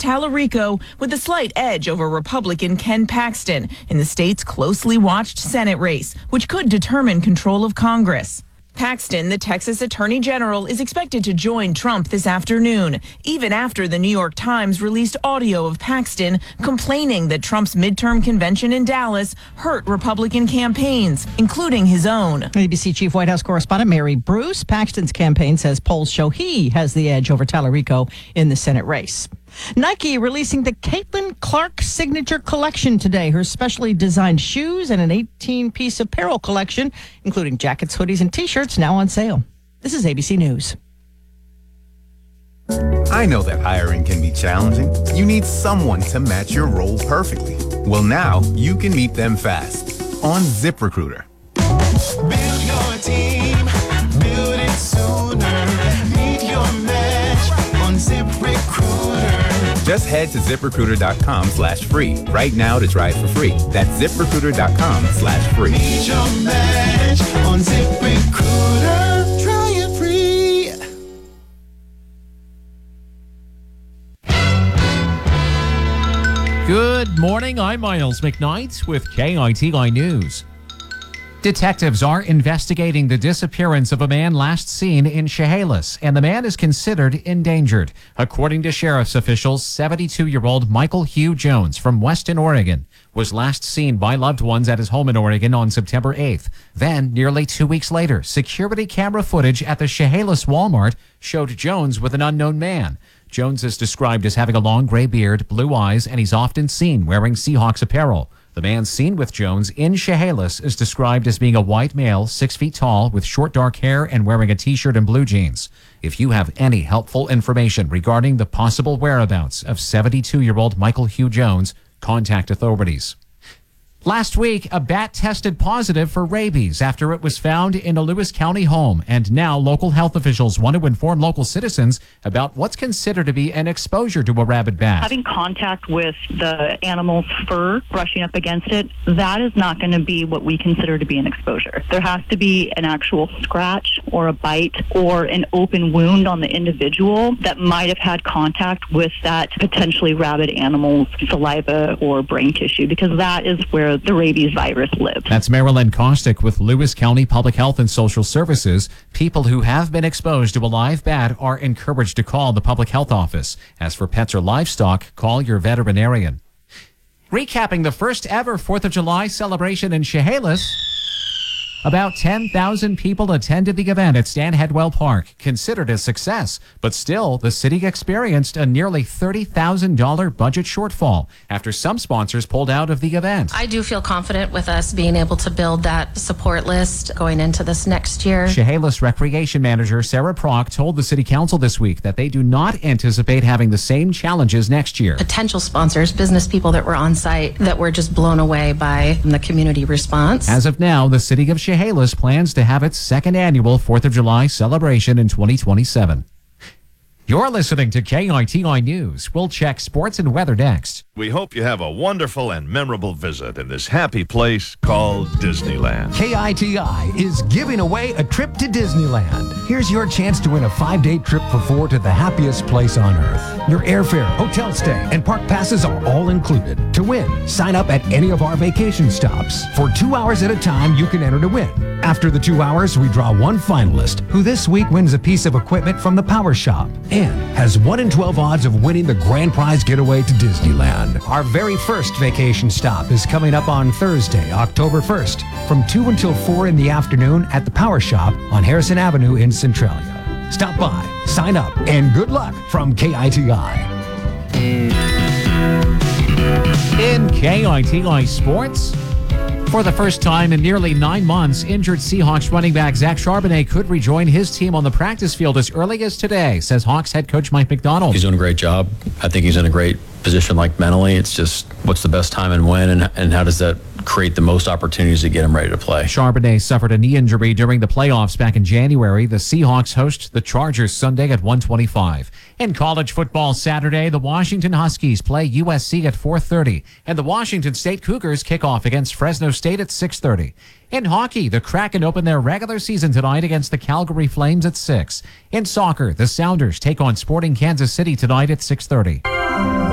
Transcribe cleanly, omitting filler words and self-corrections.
Tallarico with a slight edge over Republican Ken Paxton in the state's closely watched Senate race, which could determine control of Congress. Paxton, the Texas Attorney General, is expected to join Trump this afternoon, even after the New York Times released audio of Paxton complaining that Trump's midterm convention in Dallas hurt Republican campaigns, including his own. ABC Chief White House correspondent Mary Bruce. Paxton's campaign says polls show he has the edge over Tallarico in the Senate race. Nike releasing the Caitlin Clark Signature Collection today. Her specially designed shoes and an 18-piece apparel collection, including jackets, hoodies, and T-shirts, now on sale. This is ABC News. I know that hiring can be challenging. You need someone to match your role perfectly. Well, now you can meet them fast on ZipRecruiter. Build your team, build it sooner. Meet your match on ZipRecruiter. Just head to ZipRecruiter.com/free right now to try it for free. That's ZipRecruiter.com/free. Meet your match on ZipRecruiter. Try it free. Good morning. I'm Miles McKnight with KITI News. Detectives are investigating the disappearance of a man last seen in Chehalis, and the man is considered endangered. According to sheriff's officials, 72-year-old Michael Hugh Jones from Weston, Oregon, was last seen by loved ones at his home in Oregon on September 8th. Then, nearly 2 weeks later, security camera footage at the Chehalis Walmart showed Jones with an unknown man. Jones is described as having a long gray beard, blue eyes, and he's often seen wearing Seahawks apparel. The man seen with Jones in Chehalis is described as being a white male, 6 feet tall, with short dark hair and wearing a T-shirt and blue jeans. If you have any helpful information regarding the possible whereabouts of 72-year-old Michael Hugh Jones, contact authorities. Last week, a bat tested positive for rabies after it was found in a Lewis County home, and now local health officials want to inform local citizens about what's considered to be an exposure to a rabid bat. Having contact with the animal's fur, brushing up against it, that is not going to be what we consider to be an exposure. There has to be an actual scratch or a bite or an open wound on the individual that might have had contact with that potentially rabid animal's saliva or brain tissue, because that is where the rabies virus lives. That's Marilyn Kostick with Lewis County Public Health and Social Services. People who have been exposed to a live bat are encouraged to call the public health office. As for pets or livestock, call your veterinarian. Recapping the first ever 4th of July celebration in Chehalis, about 10,000 people attended the event at Stan Hedwell Park, considered a success. But still, the city experienced a nearly $30,000 budget shortfall after some sponsors pulled out of the event. I do feel confident with us being able to build that support list going into this next year. Chehalis Recreation Manager Sarah Prock told the City Council this week that they do not anticipate having the same challenges next year. Potential sponsors, business people that were on site that were just blown away by the community response. As of now, the City of Chehalis plans to have its second annual 4th of July celebration in 2027. You're listening to KITI News. We'll check sports and weather next. We hope you have a wonderful and memorable visit in this happy place called Disneyland. KITI is giving away a trip to Disneyland. Here's your chance to win a 5-day trip for 4 to the happiest place on earth. Your airfare, hotel stay, and park passes are all included. To win, sign up at any of our vacation stops. For 2 hours at a time, you can enter to win. After the 2 hours, we draw one finalist who this week wins a piece of equipment from the Power Shop and has 1 in 12 odds of winning the grand prize getaway to Disneyland. Our very first vacation stop is coming up on Thursday, October 1st, from 2 until 4 in the afternoon at the Power Shop on Harrison Avenue in Centralia. Stop by, sign up, and good luck from KITI. In KITI Sports, for the first time in nearly 9 months, injured Seahawks running back Zach Charbonnet could rejoin his team on the practice field as early as today, says Hawks head coach Mike McDonald. He's doing a great job. I think he's in a great position, like mentally. It's just what's the best time and when, and how does that create the most opportunities to get him ready to play. Charbonnet suffered a knee injury during the playoffs back in January. The Seahawks host the Chargers Sunday at 1:25. In college football Saturday, the Washington Huskies play USC at 4:30, and the Washington State Cougars kick off against Fresno State at 6:30. In hockey, the Kraken open their regular season tonight against the Calgary Flames at 6. In soccer, the Sounders take on Sporting Kansas City tonight at 6:30.